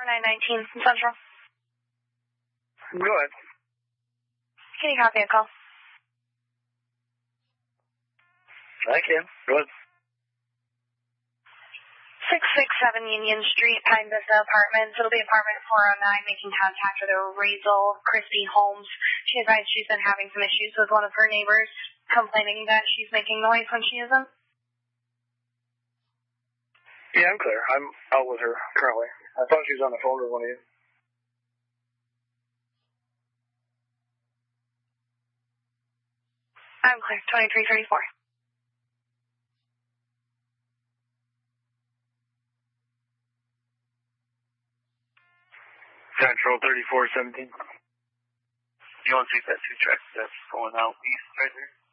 919 from Central. Go ahead. Can you copy a call? I can. Go ahead. 667 Union Street, Pine Vista Apartments. It'll be apartment 409, making contact with Razel Christy Holmes. She advised she's been having some issues with one of her neighbors, complaining that she's making noise when she isn't. Yeah, I'm clear. I'm out with her currently. I thought she was on the phone with one of you. I'm clear. 2334. Central 3417. You want to take that 2 track that's going out east right there?